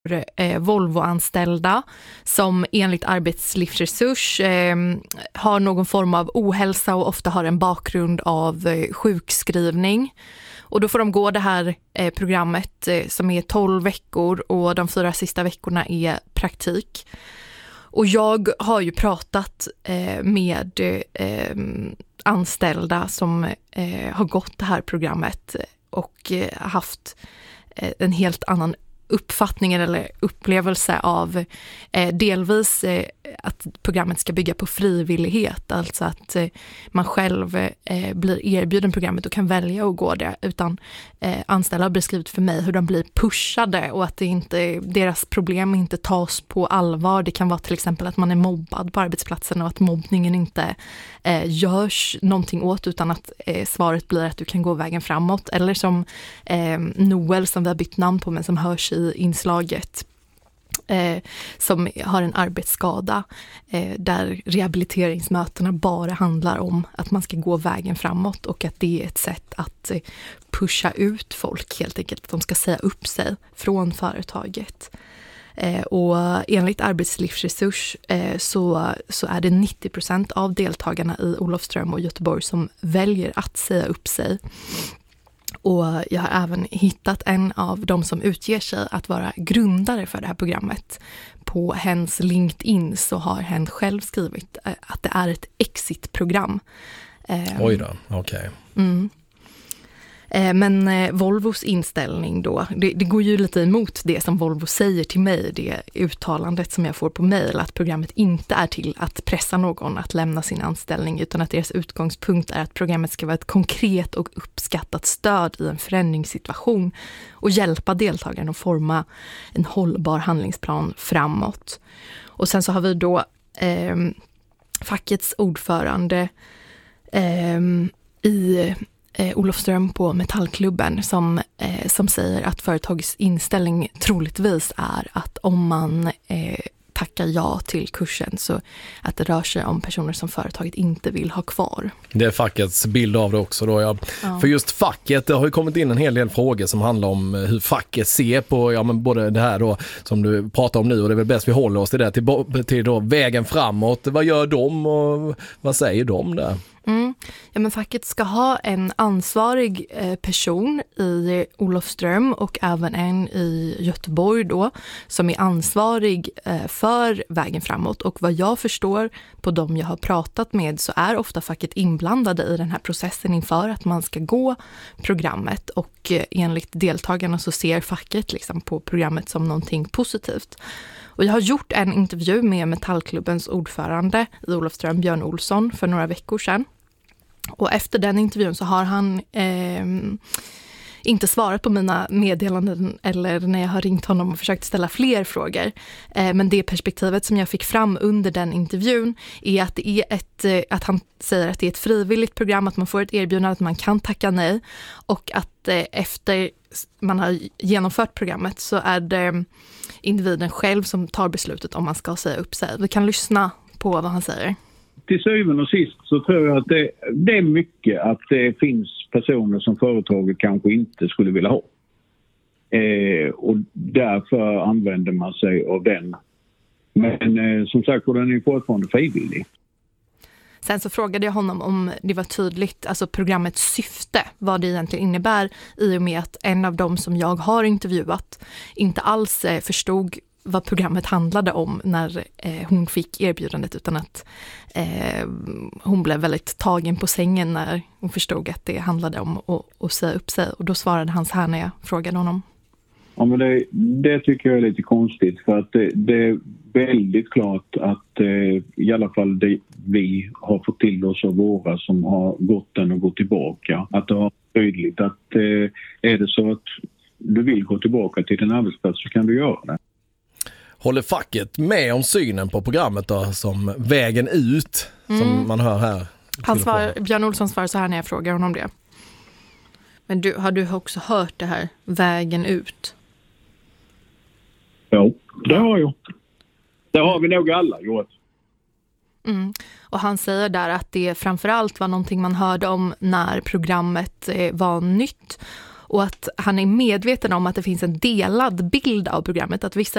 Volvo-anställda som enligt Arbetslivsresurs har någon form av ohälsa och ofta har en bakgrund av sjukskrivning. Och då får de gå det här programmet som är 12 veckor och de 4 sista veckorna är praktik. Och jag har ju pratat med anställda som har gått det här programmet och haft en helt annan uppfattning eller upplevelse av delvis att programmet ska bygga på frivillighet, alltså att man själv blir erbjuden programmet och kan välja att gå det, utan anställda har beskrivit för mig hur de blir pushade och att deras problem inte tas på allvar. Det kan vara till exempel att man är mobbad på arbetsplatsen och att mobbningen inte görs någonting åt, utan att svaret blir att du kan gå vägen framåt, eller som Noel som vi har bytt namn på men som hörs i inslaget, som har en arbetsskada där rehabiliteringsmötena bara handlar om att man ska gå vägen framåt och att det är ett sätt att pusha ut folk helt enkelt, att de ska säga upp sig från företaget. Och enligt Arbetslivsresurs så är det 90% av deltagarna i Olofström och Göteborg som väljer att säga upp sig. Och jag har även hittat en av de som utger sig att vara grundare för det här programmet. På hens LinkedIn så har hen själv skrivit att det är ett exit-program. Oj då, okej. Mm. Men Volvos inställning då, det går ju lite emot det som Volvo säger till mig, det uttalandet som jag får på mejl, att programmet inte är till att pressa någon att lämna sin anställning, utan att deras utgångspunkt är att programmet ska vara ett konkret och uppskattat stöd i en förändringssituation och hjälpa deltagarna att forma en hållbar handlingsplan framåt. Och sen så har vi då fackets ordförande i Olofström på Metallklubben som säger att företagets inställning troligtvis är att om man tackar ja till kursen så att det rör sig om personer som företaget inte vill ha kvar. Det är fackets bild av det också då, ja. För just facket, det har ju kommit in en hel del frågor som handlar om hur facket ser på men både det här då som du pratar om nu, och det är väl bäst vi håller oss till det, till då vägen framåt. Vad gör de och vad säger de där? Ja, men facket ska ha en ansvarig person i Olofström och även en i Göteborg då, som är ansvarig för vägen framåt. Och vad jag förstår på dem jag har pratat med så är ofta facket inblandade i den här processen inför att man ska gå programmet. Och enligt deltagarna så ser facket liksom på programmet som någonting positivt. Och jag har gjort en intervju med Metallklubbens ordförande i Olofström, Björn Olsson, för några veckor sedan. Och efter den intervjun så har han inte svarat på mina meddelanden eller när jag har ringt honom och försökt ställa fler frågor. Men det perspektivet som jag fick fram under den intervjun är att det är att han säger att det är ett frivilligt program, att man får ett erbjudande, att man kan tacka nej, och att efter man har genomfört programmet så är det individen själv som tar beslutet om man ska säga upp sig. Vi kan lyssna på vad han säger. Till syvende och sist så tror jag att det är mycket att det finns personer som företaget kanske inte skulle vilja ha. Och därför använder man sig av den. Men som sagt, den är fortfarande frivillig. Sen så frågade jag honom om det var tydligt, alltså programmets syfte, vad det egentligen innebär, i och med att en av dem som jag har intervjuat inte alls förstod vad programmet handlade om när hon fick erbjudandet, utan att hon blev väldigt tagen på sängen när hon förstod att det handlade om att säga upp sig. Och då svarade han så här när jag frågade honom. Ja, men det tycker jag är lite konstigt, för att det är väldigt klart att i alla fall det vi har fått till oss av våra som har gått den och gått tillbaka, att det har tydligt att är det så att du vill gå tillbaka till din arbetsplats så kan du göra det. Håller facket med om synen på programmet då, som vägen ut, som man hör här? Björn Olsson svarar så här när jag frågar honom det. Men har du också hört det här, vägen ut? Ja, det har jag. Det har vi nog alla gjort. Och han säger där att det framförallt var någonting man hörde om när programmet var nytt. Och att han är medveten om att det finns en delad bild av programmet. Att vissa